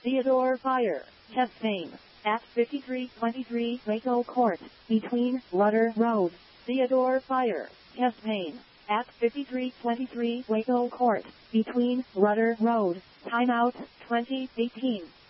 Theodore Fire, chest pain. At 5323 Waco Court, between Rudder Road. Theodore Fire, chest pain. At 5323 Waco Court, between Rudder Road. Timeout 2018.